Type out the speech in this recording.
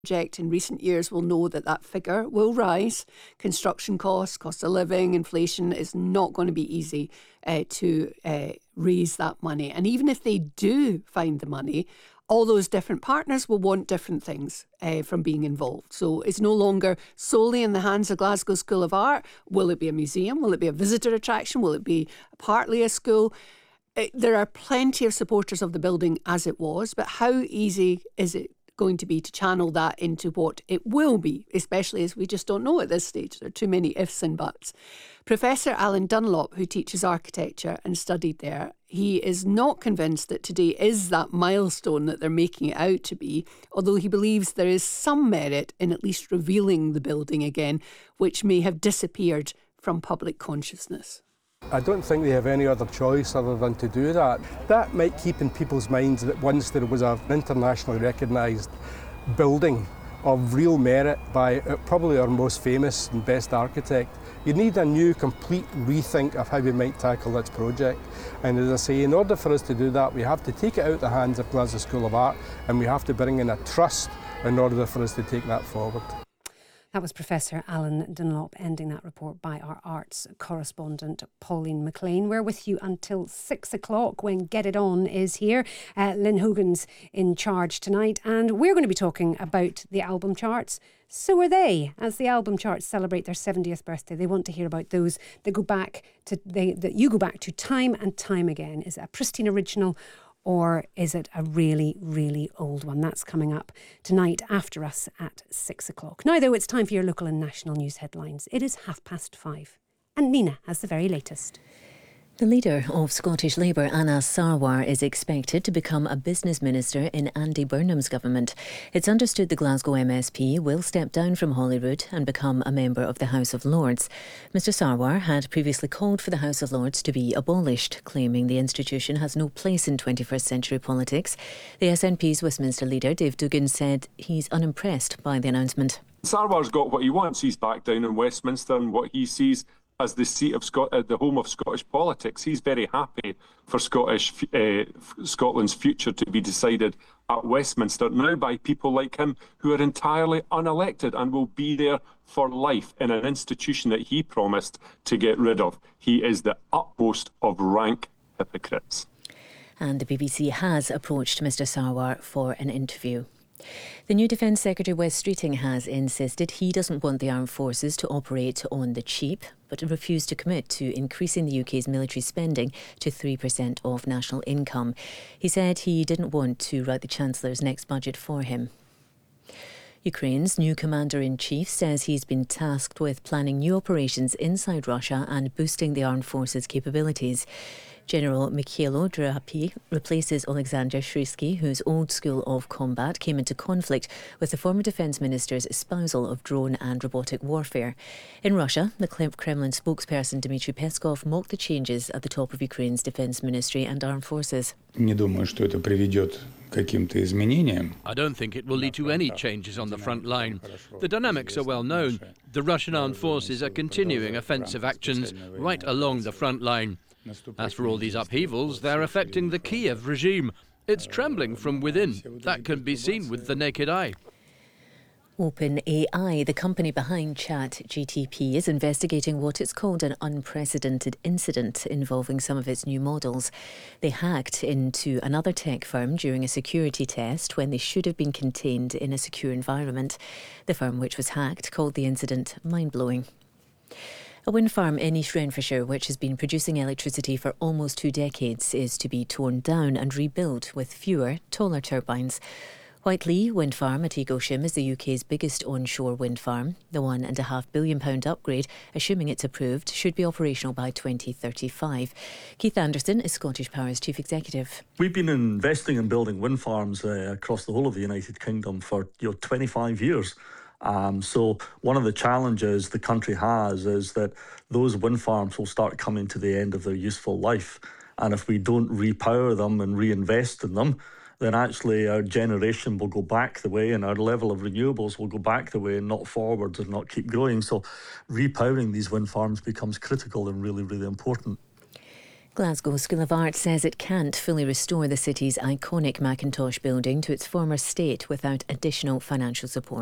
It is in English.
project in recent years will know that that figure will rise. Construction costs, cost of living, inflation is not going to be easy to raise that money. And even if they do find the money, all those different partners will want different things from being involved. So it's no longer solely in the hands of Glasgow School of Art. Will it be a museum? Will it be a visitor attraction? Will it be partly a school? There are plenty of supporters of the building as it was, but how easy is it going to be to channel that into what it will be, especially as we just don't know at this stage. There are too many ifs and buts. Professor Alan Dunlop, who teaches architecture and studied there, he is not convinced that today is that milestone that they're making it out to be, although he believes there is some merit in at least revealing the building again, which may have disappeared from public consciousness. I don't think they have any other choice other than to do that. That might keep in people's minds that once there was an internationally recognised building of real merit by probably our most famous and best architect. You need a new, complete rethink of how we might tackle this project. And as I say, in order for us to do that, we have to take it out of the hands of Glasgow School of Art, and we have to bring in a trust in order for us to take that forward. That was Professor Alan Dunlop ending that report by our arts correspondent Pauline McLean. We're with you until 6 o'clock when Get It On is here. Lynn Hogan's in charge tonight, and we're going to be talking about the album charts. So are they, as the album charts celebrate their 70th birthday. They want to hear about those that go back to that you go back to time and time again. Is it a pristine original, or is it a really, really old one? That's coming up tonight after us at 6 o'clock. Now, though, it's time for your local and national news headlines. It is 5:30. And Nina has the very latest. The leader of Scottish Labour, Anas Sarwar, is expected to become a business minister in Andy Burnham's government. It's understood the Glasgow MSP will step down from Holyrood and become a member of the House of Lords. Mr Sarwar had previously called for the House of Lords to be abolished, claiming the institution has no place in 21st century politics. The SNP's Westminster leader, Dave Duggan, said he's unimpressed by the announcement. Sarwar's got what he wants. He's back down in Westminster, and what he sees as the seat of the home of Scottish politics. He's very happy for Scotland's future to be decided at Westminster now by people like him who are entirely unelected and will be there for life in an institution that he promised to get rid of. He is the utmost of rank hypocrites. And the BBC has approached Mr Sarwar for an interview. The new Defence Secretary Wes Streeting has insisted he doesn't want the armed forces to operate on the cheap, but refused to commit to increasing the UK's military spending to 3% of national income. He said he didn't want to write the Chancellor's next budget for him. Ukraine's new commander-in-chief says he's been tasked with planning new operations inside Russia and boosting the armed forces' capabilities. General Mikhailo Drapi replaces Alexander Shrisky, whose old school of combat came into conflict with the former defence minister's espousal of drone and robotic warfare. In Russia, the Kremlin spokesperson Dmitry Peskov mocked the changes at the top of Ukraine's defence ministry and armed forces. I don't think it will lead to any changes on the front line. The dynamics are well known. The Russian armed forces are continuing offensive actions right along the front line. As for all these upheavals, they're affecting the Kiev regime. It's trembling from within. That can be seen with the naked eye. OpenAI, the company behind ChatGPT, is investigating what it's called an unprecedented incident involving some of its new models. They hacked into another tech firm during a security test when they should have been contained in a secure environment. The firm which was hacked called the incident mind-blowing. A wind farm in East Renfrewshire, which has been producing electricity for almost 2 decades, is to be torn down and rebuilt with fewer, taller turbines. Whiteley Wind Farm at Eaglesham is the UK's biggest onshore wind farm. The £1.5 billion upgrade, assuming it's approved, should be operational by 2035. Keith Anderson is Scottish Power's chief executive. We've been investing in building wind farms across the whole of the United Kingdom for 25 years. So one of the challenges the country has is that those wind farms will start coming to the end of their useful life. And if we don't repower them and reinvest in them, then actually our generation will go back the way and our level of renewables will go back the way and not forwards and not keep growing. So repowering these wind farms becomes critical and really, really important. Glasgow School of Art says it can't fully restore the city's iconic Mackintosh building to its former state without additional financial support.